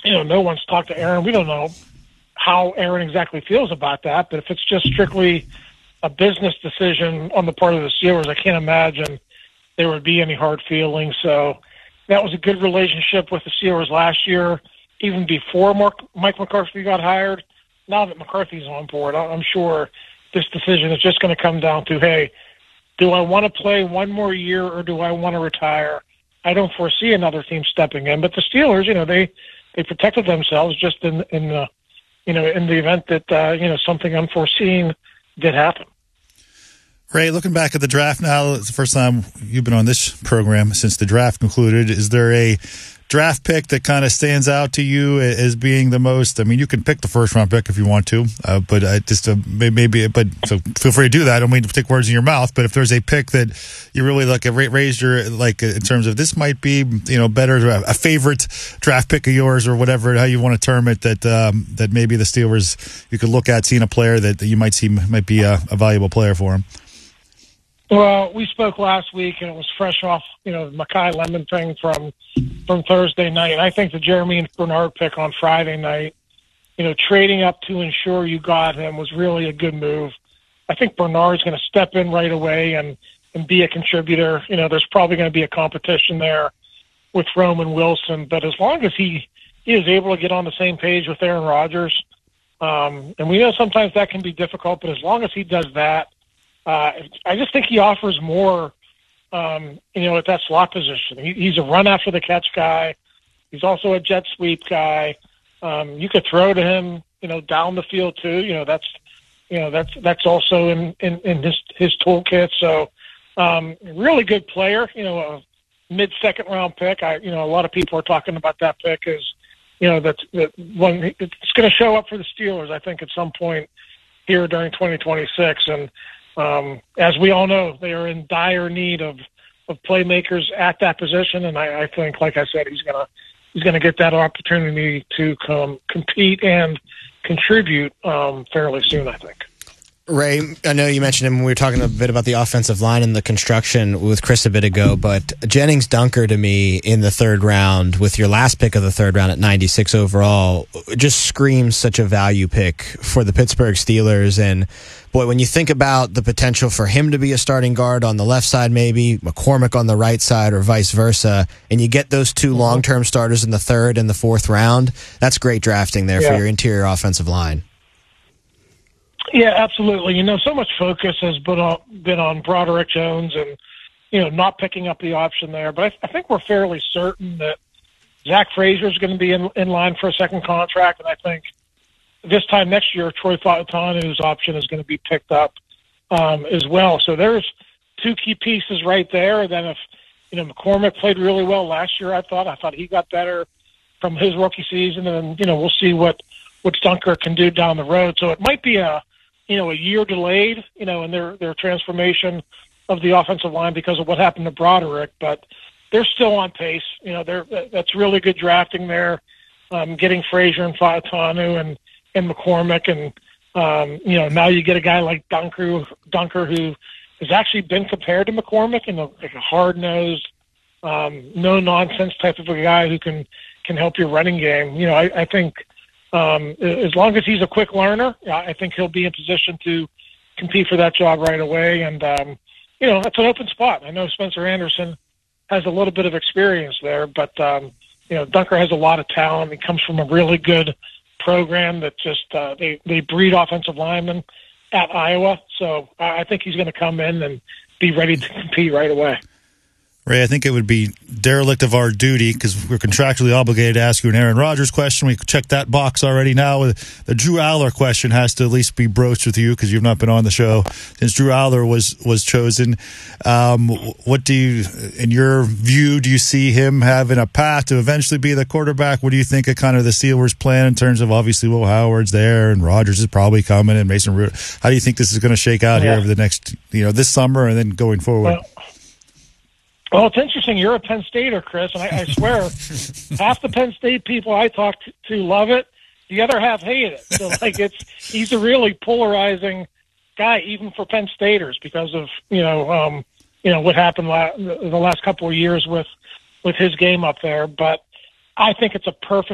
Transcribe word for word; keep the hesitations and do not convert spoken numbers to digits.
you know, no one's talked to Aaron. We don't know how Aaron exactly feels about that, but if it's just strictly a business decision on the part of the Steelers, I can't imagine there would be any hard feelings. So that was a good relationship with the Steelers last year, even before Mark, Mike McCarthy got hired. Now that McCarthy's on board, I'm sure this decision is just going to come down to, hey, do I want to play one more year or do I want to retire? I don't foresee another team stepping in, but the Steelers, you know, they, they protected themselves just in, in the, you know, in the event that, uh, you know, something unforeseen did happen. Ray, looking back at the draft now, it's the first time you've been on this program since the draft concluded. Is there a draft pick that kind of stands out to you as being the most? I mean, you can pick the first round pick if you want to, uh, but uh, just uh, maybe. But so feel free to do that. I don't mean to take words in your mouth, but if there's a pick that you really look at, raised your like in terms of this might be, you know, better a favorite draft pick of yours or whatever, how you want to term it, that um, that maybe the Steelers you could look at seeing a player that, that you might see might be a, a valuable player for them. Well, we spoke last week, and it was fresh off, you know, the Mekhi Lemon thing from from Thursday night. And I think the Jeremy Bernard pick on Friday night, you know, trading up to ensure you got him was really a good move. I think Bernard's going to step in right away and, and be a contributor. You know, there's probably going to be a competition there with Roman Wilson. But as long as he, he is able to get on the same page with Aaron Rodgers, um, and we know sometimes that can be difficult, but as long as he does that, Uh, I just think he offers more, um, you know, at that slot position. He, he's a run after the catch guy. He's also a jet sweep guy. Um, you could throw to him, you know, down the field too. You know, that's, you know, that's that's also in, in, in his his toolkit. So, um, really good player. You know, a mid second round pick. I, you know, a lot of people are talking about that pick as, you know, that's that one. It's going to show up for the Steelers, I think, at some point here during twenty twenty-six, and. Um, as we all know, they are in dire need of, of playmakers at that position, and I, I think, like I said, he's gonna he's gonna get that opportunity to come compete and contribute um, fairly soon, I think. Ray, I know you mentioned him when we were talking a bit about the offensive line and the construction with Chris a bit ago, but Jennings Dunker to me in the third round with your last pick of the third round at ninety-six overall just screams such a value pick for the Pittsburgh Steelers. And boy, when you think about the potential for him to be a starting guard on the left side, maybe McCormick on the right side or vice versa, and you get those two long-term starters in the third and the fourth round, that's great drafting there yeah. for your interior offensive line. Yeah, absolutely. You know, so much focus has been on, been on Broderick Jones and, you know, not picking up the option there. But I, I think we're fairly certain that Zach Frazier is going to be in, in line for a second contract. And I think this time next year, Troy Fautanu's option is going to be picked up um, as well. So there's two key pieces right there. And then if, you know, McCormick played really well last year, I thought. I thought he got better from his rookie season. And, you know, we'll see what, what Dunker can do down the road. So it might be a, you know, a year delayed, you know, in their, their transformation of the offensive line because of what happened to Broderick, but they're still on pace. You know, they're, that's really good drafting there, um, getting Frazier and Fautanu and, and McCormick. And, um, you know, now you get a guy like Dunker, Dunker who has actually been compared to McCormick and a, like a hard-nosed, um, no-nonsense type of a guy who can, can help your running game. You know, I, I think, Um, as long as he's a quick learner, I think he'll be in position to compete for that job right away. And, um, you know, that's an open spot. I know Spencer Anderson has a little bit of experience there, but, um, you know, Dunker has a lot of talent. He comes from a really good program that just uh, they, they breed offensive linemen at Iowa. So I think he's going to come in and be ready to compete right away. Ray, I think it would be derelict of our duty because we're contractually obligated to ask you an Aaron Rodgers question. We checked that box already. Now the Drew Aller question has to at least be broached with you because you've not been on the show since Drew Aller was was chosen. Um, what do you, in your view, do you see him having a path to eventually be the quarterback? What do you think of kind of the Steelers' plan in terms of obviously Will Howard's there and Rodgers is probably coming and Mason Rudolph? How do you think this is going to shake out yeah. here over the next, you know, this summer and then going forward? Well, Well, it's interesting. You're a Penn Stater, Chris, and I, I swear half the Penn State people I talk to, to love it. The other half hate it. So, like, it's he's a really polarizing guy, even for Penn Staters, because of you know, um, you know what happened la- the last couple of years with with his game up there. But I think it's a perfect